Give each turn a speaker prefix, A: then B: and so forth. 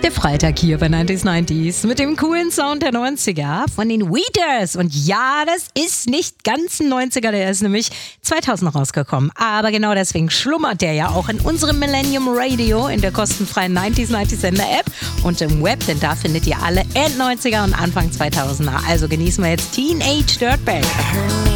A: Der Freitag hier bei 90s mit dem coolen Sound der 90er von den Weeders. Und ja, das ist nicht ganz ein 90er, der ist nämlich 2000 rausgekommen. Aber genau deswegen schlummert der ja auch in unserem Millennium Radio in der kostenfreien 90s Sender App und im Web, denn da findet ihr alle End 90er und Anfang 2000er. Also genießen wir jetzt Teenage Dirtbag.